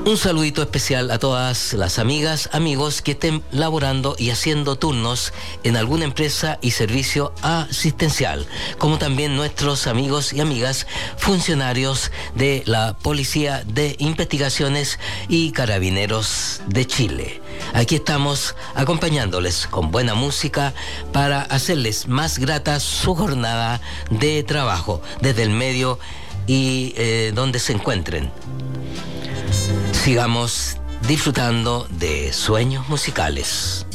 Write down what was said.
Un saludito especial a todas las amigas, amigos que estén laborando y haciendo turnos en alguna empresa y servicio asistencial, como también nuestros amigos y amigas funcionarios de la Policía de Investigaciones y Carabineros de Chile. Aquí estamos acompañándoles con buena música para hacerles más grata su jornada de trabajo desde el medio y donde se encuentren. Sigamos disfrutando de sueños musicales.